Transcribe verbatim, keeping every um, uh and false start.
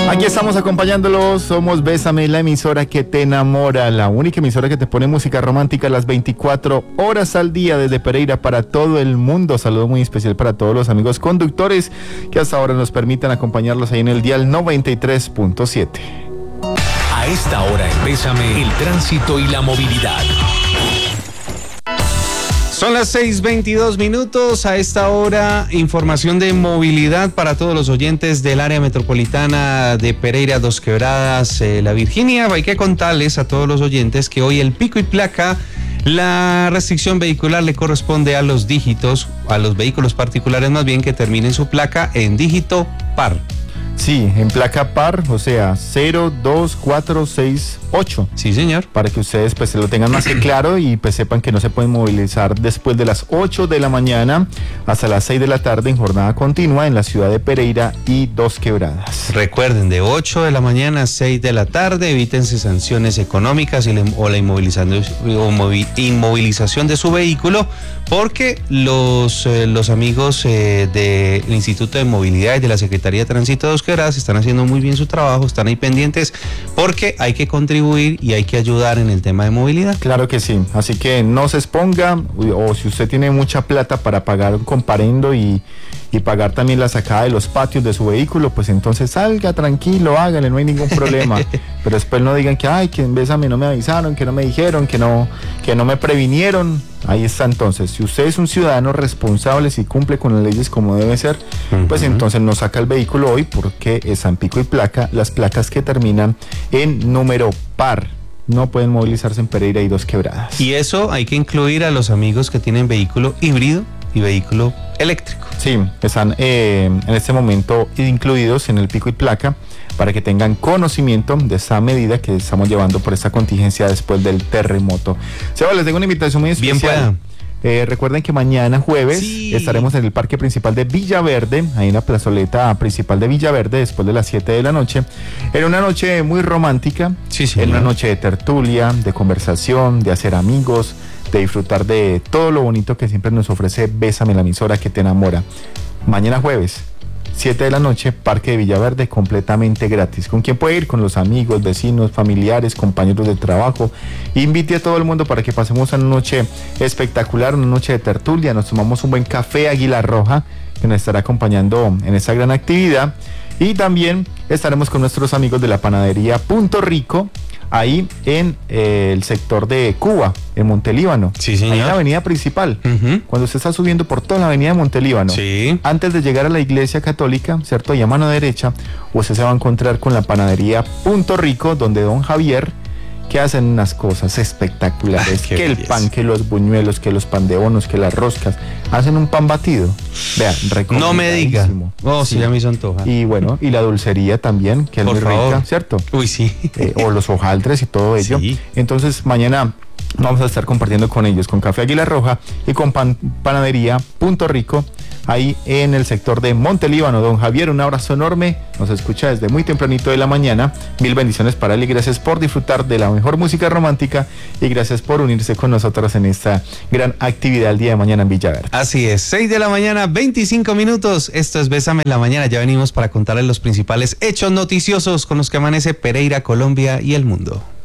Aquí estamos acompañándolos, somos Bésame, la emisora que te enamora, la única emisora que te pone música romántica las veinticuatro horas al día desde Pereira para todo el mundo. Saludo muy especial para todos los amigos conductores que hasta ahora nos permitan acompañarlos ahí en el dial noventa y tres punto siete. A esta hora en Bésame, el tránsito y la movilidad. Son las seis veintidós minutos. A esta hora, información de movilidad para todos los oyentes del área metropolitana de Pereira, Dos Quebradas, eh, La Virginia. Hay que contarles a todos los oyentes que hoy el pico y placa, la restricción vehicular le corresponde a los dígitos, a los vehículos particulares más bien, que terminen su placa en dígito par. Sí, en placa par, o sea, cero, dos, cuatro, seis, ocho. Sí, señor. Para que ustedes pues se lo tengan más que claro y pues sepan que no se pueden movilizar después de las ocho de la mañana hasta las seis de la tarde en jornada continua en la ciudad de Pereira y Dos Quebradas. Recuerden, de ocho de la mañana a seis de la tarde, evítense sanciones económicas y la, o la inmovilización, o movi, inmovilización de su vehículo, porque los, eh, los amigos eh, del Instituto de Movilidad y de la Secretaría de Tránsito de Dos Quebradas están haciendo muy bien su trabajo, están ahí pendientes, porque hay que contribuir y hay que ayudar en el tema de movilidad. Claro que sí, así que no se exponga, o si usted tiene mucha plata para pagar un comparendo y, y pagar también la sacada de los patios de su vehículo, pues entonces salga tranquilo, hágale, no hay ningún problema. Pero después no digan que, ay, que en Bésame no me avisaron, que no me dijeron, que no, que no me previnieron. Ahí está entonces, si usted es un ciudadano responsable, si cumple con las leyes como debe ser, uh-huh. pues entonces no saca el vehículo hoy porque están pico y placa, las placas que terminan en número par. No pueden movilizarse en Pereira y Dos Quebradas. Y eso hay que incluir a los amigos que tienen vehículo híbrido y vehículo eléctrico. Sí, están eh, en este momento incluidos en el pico y placa para que tengan conocimiento de esta medida que estamos llevando por esta contingencia después del terremoto. Seba, les tengo una invitación muy especial. Bien pueda. Eh, recuerden que mañana jueves sí. estaremos en el parque principal de Villaverde, ahí en la plazoleta principal de Villaverde, después de las siete de la noche. Era una noche muy romántica, sí, sí, era una ¿no? noche de tertulia, de conversación, de hacer amigos, de disfrutar de todo lo bonito que siempre nos ofrece Bésame, la emisora que te enamora. Mañana jueves, siete de la noche, Parque de Villaverde, completamente gratis. ¿Con quién puede ir? Con los amigos, vecinos, familiares, compañeros de trabajo. Invite a todo el mundo para que pasemos una noche espectacular, una noche de tertulia. Nos tomamos un buen café Águila Roja, que nos estará acompañando en esta gran actividad. Y también estaremos con nuestros amigos de la panadería Punto Rico, ahí en eh, el sector de Cuba, en Montelíbano. Sí, señor. Ahí en la avenida principal. Uh-huh. Cuando usted está subiendo por toda la avenida de Montelíbano, sí. antes de llegar a la iglesia católica, ¿cierto? Y a mano derecha, usted se va a encontrar con la panadería Punto Rico, donde don Javier, que hacen unas cosas espectaculares. Ay, que el belleza. pan, que los buñuelos, que los pan de bonos, que las roscas. Hacen un pan batido. Vea, recomendadísimo. No me diga. Oh, sí, sí, ya me hizo antoja. Y bueno, y la dulcería también, que es Por muy favor. rica, ¿cierto? Uy, sí. Eh, o los hojaldres y todo ello. Sí. Entonces, mañana vamos a estar compartiendo con ellos, con Café Águila Roja y con pan, Panadería Punto Rico, ahí en el sector de Montelíbano. Don Javier, un abrazo enorme, nos escucha desde muy tempranito de la mañana. Mil bendiciones para él y gracias por disfrutar de la mejor música romántica y gracias por unirse con nosotros en esta gran actividad el día de mañana en Villaverde. Así es, seis de la mañana, veinticinco minutos. Esto es Bésame en la mañana. Ya venimos para contarles los principales hechos noticiosos con los que amanece Pereira, Colombia y el mundo.